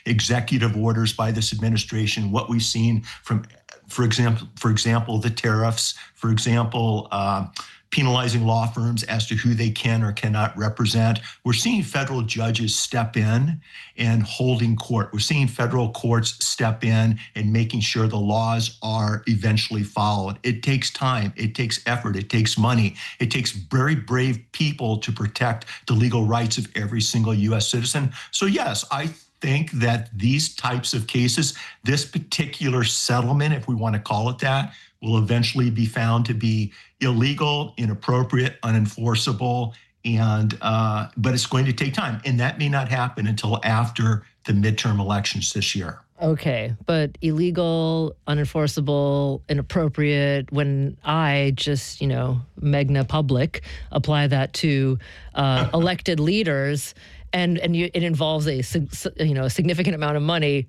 executive orders by this administration, what we've seen from, for example, the tariffs, for example, penalizing law firms as to who they can or cannot represent. We're seeing federal judges step in and holding court. We're seeing federal courts step in and making sure the laws are eventually followed. It takes time, it takes effort, it takes money, it takes very brave people to protect the legal rights of every single U.S. citizen. So yes, I think that these types of cases, this particular settlement, if we want to call it that, will eventually be found to be illegal, inappropriate, unenforceable, and but it's going to take time. And that may not happen until after the midterm elections this year. Okay, but illegal, unenforceable, inappropriate, when I just, magna public, apply that to elected leaders, and it involves a significant amount of money,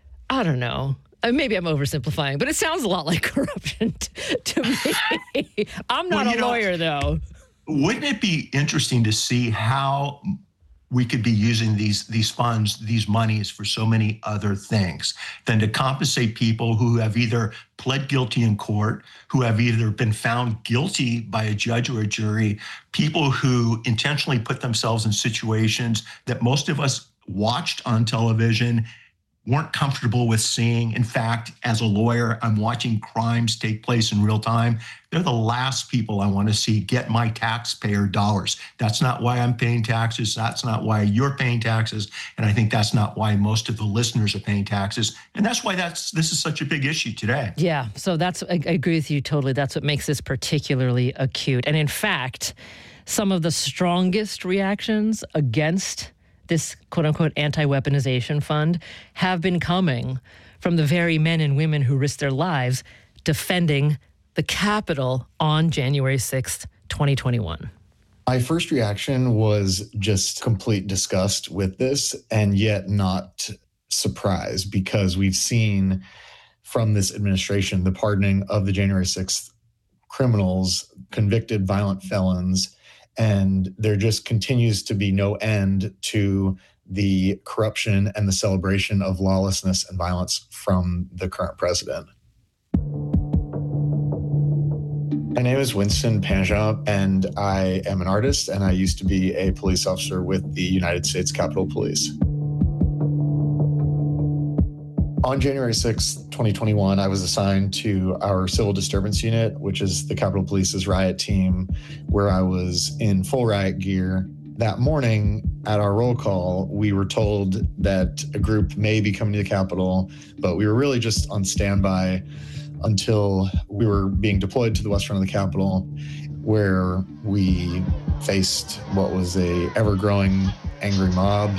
I don't know. Maybe I'm oversimplifying, but it sounds a lot like corruption to me. I'm not a lawyer, though. Wouldn't it be interesting to see how we could be using these funds, these monies for so many other things than to compensate people who have either pled guilty in court, who have either been found guilty by a judge or a jury, people who intentionally put themselves in situations that most of us watched on television, weren't comfortable with seeing. In fact, as a lawyer, I'm watching crimes take place in real time. They're the last people I want to see get my taxpayer dollars. That's not why I'm paying taxes. That's not why you're paying taxes. And I think that's not why most of the listeners are paying taxes. And that's why this is such a big issue today. Yeah, so I agree with you totally. That's what makes this particularly acute. And in fact, some of the strongest reactions against this quote-unquote anti-weaponization fund have been coming from the very men and women who risked their lives defending the Capitol on January 6th, 2021. My first reaction was just complete disgust with this, and yet not surprise, because we've seen from this administration the pardoning of the January 6th criminals, convicted violent felons, and there just continues to be no end to the corruption and the celebration of lawlessness and violence from the current president. My name is Winston Panjab, and I am an artist, and I used to be a police officer with the United States Capitol Police. On January 6, 2021, I was assigned to our civil disturbance unit, which is the Capitol Police's riot team, where I was in full riot gear. That morning at our roll call, we were told that a group may be coming to the Capitol, but we were really just on standby until we were being deployed to the west front of the Capitol, where we faced what was a ever-growing angry mob.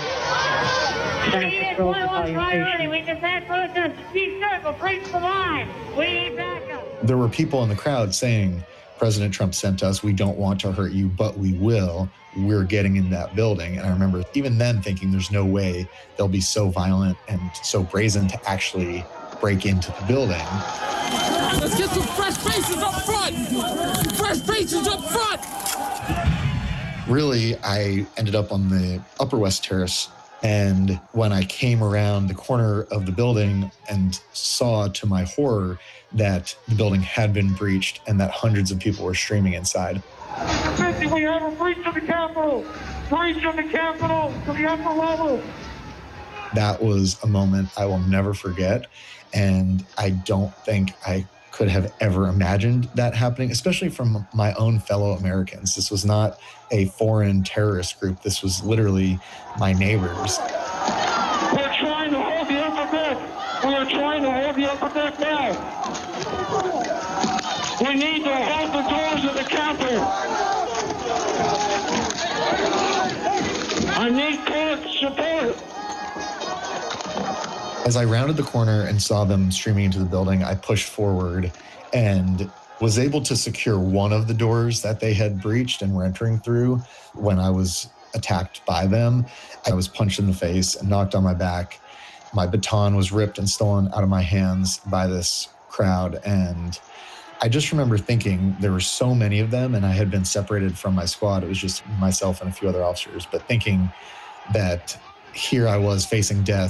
There were people in the crowd saying, President Trump sent us, we don't want to hurt you, but we will. We're getting in that building. And I remember even then thinking there's no way they'll be so violent and so brazen to actually break into the building. Let's get some fresh faces up front! Fresh faces up front! Really, I ended up on the Upper West Terrace. And when I came around the corner of the building and saw, to my horror, that the building had been breached and that hundreds of people were streaming inside. We have a breach of the Capitol! Breach of the Capitol to the upper level! That was a moment I will never forget. And I don't think I could have ever imagined that happening, especially from my own fellow Americans. This was not a foreign terrorist group. This was literally my neighbors. We're trying to hold the upper deck. We're trying to hold the upper deck now. We need to hold the doors of the Capitol. I need court support. As I rounded the corner and saw them streaming into the building, I pushed forward and was able to secure one of the doors that they had breached and were entering through. When I was attacked by them, I was punched in the face and knocked on my back. My baton was ripped and stolen out of my hands by this crowd. And I just remember thinking there were so many of them, and I had been separated from my squad. It was just myself and a few other officers, but thinking that here I was facing death